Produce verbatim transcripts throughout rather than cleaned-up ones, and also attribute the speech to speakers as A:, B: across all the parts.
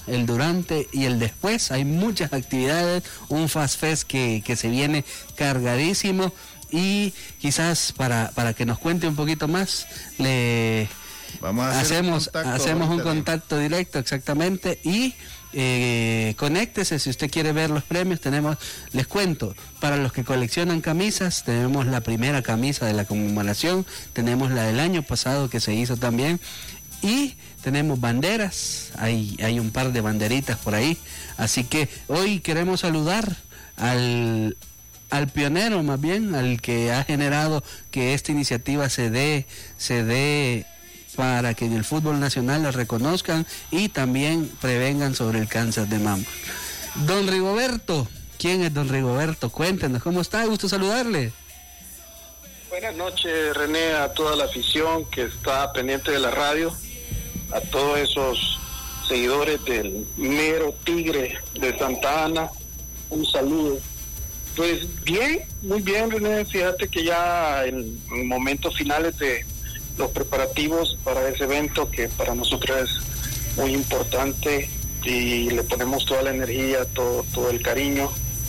A: el durante y el después. Hay muchas actividades, un Fast Fest que, que se viene cargadísimo, y quizás para, para que nos cuente un poquito más, le
B: Vamos a hacer
A: hacemos,
B: un contacto,
A: hacemos un contacto directo, exactamente, y eh, conéctese si usted quiere ver los premios. Tenemos, les cuento, para los que coleccionan camisas, tenemos la primera camisa de la conmemoración, tenemos la del año pasado que se hizo también, y tenemos banderas, hay, hay un par de banderitas por ahí, así que hoy queremos saludar al, al pionero, más bien, al que ha generado que esta iniciativa se dé, se dé para que en el fútbol nacional la reconozcan y también prevengan sobre el cáncer de mama. Don Rigoberto, ¿quién es don Rigoberto? Cuéntenos, ¿cómo está? Gusto saludarle.
C: Buenas noches, René, a toda la afición que está pendiente de la radio, a todos esos seguidores del mero tigre de Santa Ana, un saludo. Pues bien, muy bien, René, fíjate que ya en momentos finales de los preparativos para ese evento, que para nosotros es muy importante, y le ponemos toda la energía, todo, todo el cariño,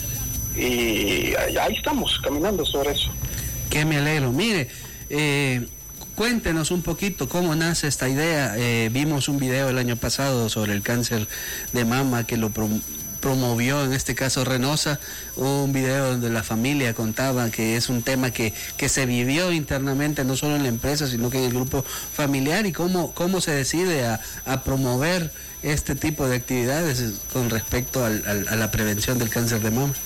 C: y ahí, ahí estamos caminando sobre eso.
A: Que me alegro. Mire, eh, cuéntenos un poquito cómo nace esta idea. Eh, vimos un video el año pasado sobre el cáncer de mama que lo prom promovió, en este caso Renosa, un video donde la familia contaba que es un tema que, que se vivió internamente, no solo en la empresa, sino que en el grupo familiar, y cómo, cómo se decide a, a promover este tipo de actividades con respecto al, al, a la prevención del cáncer de mama.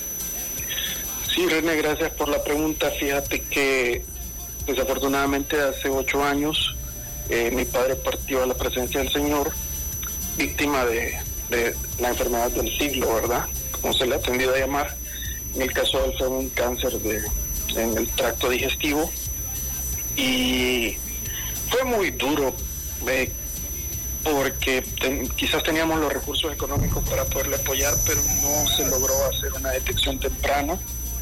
C: Sí, René, gracias por la pregunta. Fíjate que desafortunadamente hace ocho años eh, mi padre partió a la presencia del Señor, víctima de, de la enfermedad del siglo, ¿verdad? Como se le ha tendido a llamar. En el caso de él fue un cáncer de, en el tracto digestivo, y fue muy duro, eh, porque ten, quizás teníamos los recursos económicos para poderle apoyar, pero no se logró hacer una detección temprana.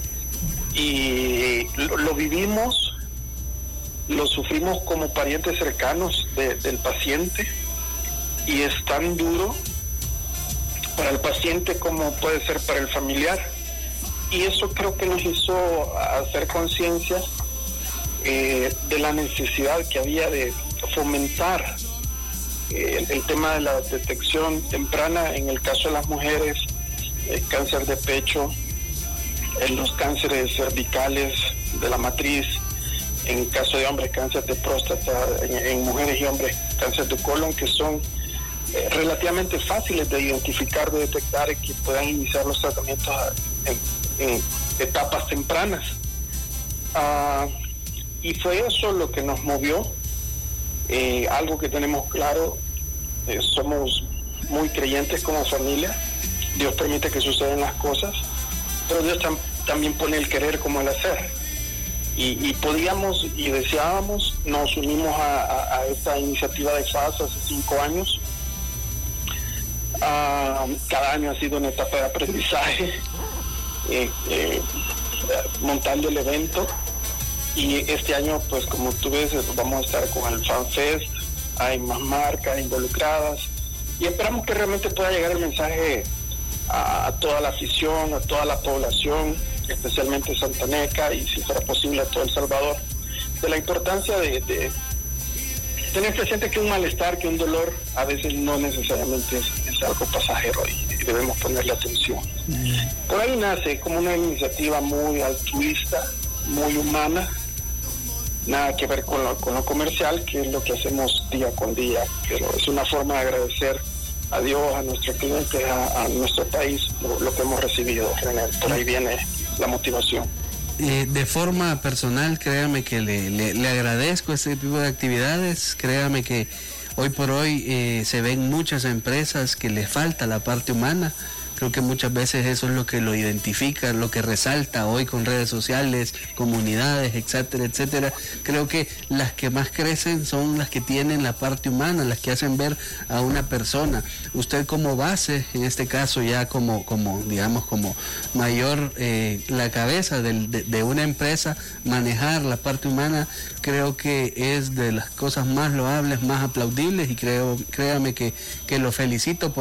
C: Y lo, lo vivimos, lo sufrimos como parientes cercanos de, del paciente, y es tan duro para el paciente como puede ser para el familiar, y eso creo que nos hizo hacer conciencia eh, de la necesidad que había de fomentar eh, el, el tema de la detección temprana en el caso de las mujeres, el cáncer de pecho, en los cánceres cervicales de la matriz, en el caso de hombres cáncer de próstata, en, en mujeres y hombres cáncer de colon, que son eh, relativamente fáciles de identificar, de detectar, y que puedan iniciar los tratamientos en, en etapas tempranas. Uh, y fue eso lo que nos movió, eh, algo que tenemos claro, eh, somos muy creyentes como familia, Dios permite que sucedan las cosas, pero Dios tam también pone el querer como el hacer, y, y podíamos y deseábamos, nos unimos a, a, a esta iniciativa de F A S hace cinco años. Uh, cada año ha sido una etapa de aprendizaje, eh, eh, montando el evento, y este año, pues como tú ves, vamos a estar con el Fan Fest, hay más marcas involucradas, y esperamos que realmente pueda llegar el mensaje a, a toda la afición, a toda la población, especialmente santaneca, y si fuera posible a todo El Salvador, de la importancia de, de tener presente que un malestar, que un dolor a veces no necesariamente es, es algo pasajero, y, y debemos ponerle atención. Mm. Por ahí nace como una iniciativa muy altruista, muy humana, nada que ver con lo, con lo comercial, que es lo que hacemos día con día, pero es una forma de agradecer a Dios, a nuestros clientes, a, a nuestro país, lo, lo que hemos recibido. Por ahí viene la motivación.
A: Eh, de forma personal, créame que le, le, le agradezco este tipo de actividades. Créame que hoy por hoy eh, se ven muchas empresas que les falta la parte humana. Creo que muchas veces eso es lo que lo identifica, lo que resalta hoy con redes sociales, comunidades, etcétera, etcétera. Creo que las que más crecen son las que tienen la parte humana, las que hacen ver a una persona. Usted como base, en este caso ya como, como digamos, como mayor, eh, la cabeza del, de, de una empresa, manejar la parte humana, creo que es de las cosas más loables, más aplaudibles, y creo, créame que, que lo felicito por